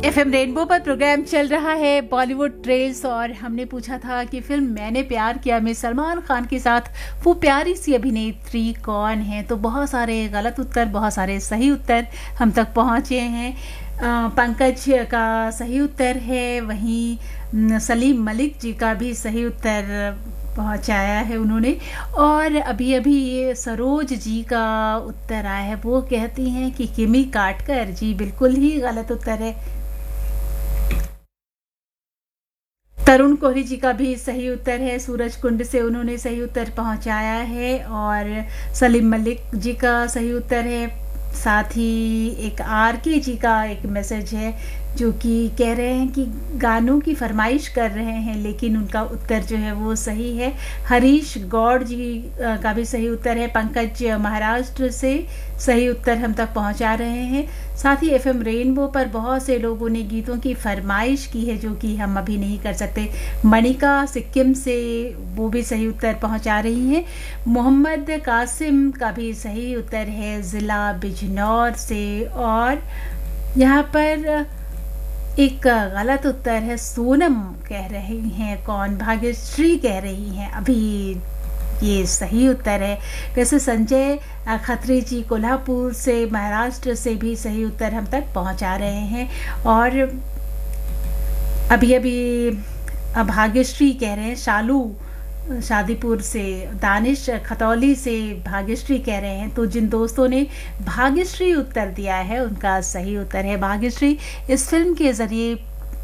FM rainbow पर programme चल रहा है बॉलीवुड ट्रेल्स और हमने पूछा था कि फिल्म मैंने प्यार किया में सलमान खान के साथ वो प्यारी सी अभिनेत्री कौन है। तो बहुत सारे गलत उत्तर, बहुत सारे सही उत्तर हम तक पहुंचे हैं। पंकज का सही उत्तर है, वहीं सलीम मलिक जी का भी सही उत्तर पहुंचाया है उन्होंने। और अभी अभी ये सरोज जी का उत्तर आया है, वो कहती हैं कि किमी काटकर। जी बिल्कुल ही गलत उत्तर है। तरुण कोहली जी का भी सही उत्तर है, सूरज कुंड से उन्होंने सही उत्तर पहुंचाया है। और सलीम मलिक जी का सही उत्तर है। साथ ही एक आर.के. जी का एक मैसेज है जो कि कह रहे हैं कि गानों की फरमाइश कर रहे हैं, लेकिन उनका उत्तर जो है वो सही है। हरीश गौड़ जी का भी सही उत्तर है। पंकज महाराष्ट्र से सही उत्तर हम तक पहुंचा रहे हैं। साथ ही एफएम रेनबो पर बहुत से लोगों ने गीतों की फरमाइश की है जो कि हम अभी नहीं कर सकते। मणिका सिक्किम से वो भी सही उत्तर पहुंचा रही हैं। मोहम्मद कासिम का भी सही उत्तर है ज़िला बिजनौर से। और यहाँ पर एक गलत उत्तर है, सोनम कह रही हैं कौन, भाग्यश्री कह रही हैं अभी, ये सही उत्तर है। वैसे संजय खत्री जी कोल्हापुर से, महाराष्ट्र से भी सही उत्तर हम तक पहुंचा रहे हैं। और अभी अभी भाग्यश्री कह रहे हैं, शालू शादीपुर से, दानिश खतौली से भाग्यश्री कह रहे हैं। तो जिन दोस्तों ने भाग्यश्री उत्तर दिया है उनका सही उत्तर है। भाग्यश्री इस फिल्म के ज़रिए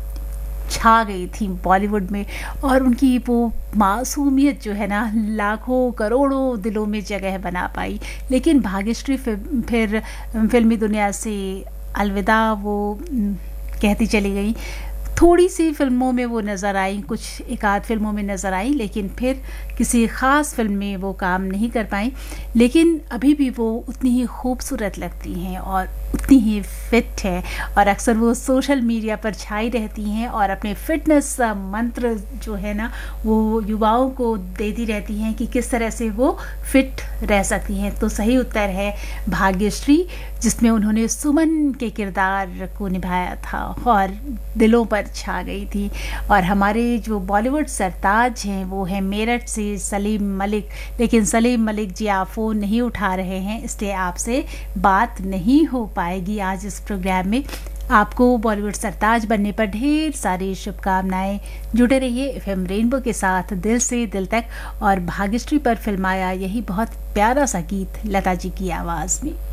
छा गई थी बॉलीवुड में और उनकी वो मासूमियत जो है ना लाखों करोड़ों दिलों में जगह बना पाई। लेकिन भाग्यश्री फिर फिल्मी दुनिया से अलविदा वो कहती चली गई। थोड़ी सी फिल्मों में वो नज़र आई, कुछ एक आध फिल्मों में नज़र आई, लेकिन फिर किसी ख़ास फिल्म में वो काम नहीं कर पाई। लेकिन अभी भी वो उतनी ही खूबसूरत लगती हैं और उतनी ही फिट है। और अक्सर वो सोशल मीडिया पर छाई रहती हैं और अपने फिटनेस मंत्र जो है ना वो युवाओं को देती रहती हैं कि किस तरह से वो फिट रह सकती हैं। तो सही उत्तर है भाग्यश्री, जिसमें उन्होंने सुमन के किरदार को निभाया था और दिलों पर छा गई थी। और हमारे जो बॉलीवुड सरताज हैं वो है मेरठ से सलीम मलिक। लेकिन सलीम मलिक जी आप फ़ोन नहीं उठा रहे हैं, इसलिए आपसे बात नहीं हो पाएगी आज इस प्रोग्राम में। आपको बॉलीवुड सरताज बनने पर ढेर सारी शुभकामनाएं। जुड़े रहिए एफएम रेनबो के साथ दिल से दिल तक। और भाग्यश्री पर फिल्माया यही बहुत प्यारा सा गीत लता जी की आवाज़ में।